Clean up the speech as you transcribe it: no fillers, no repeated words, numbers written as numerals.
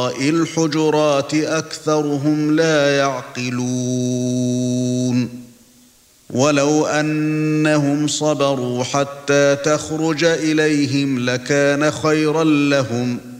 الحجرات أكثرهم لا يعقلون ولو أنهم صبروا حتى تخرج إليهم لكان خيرا لهم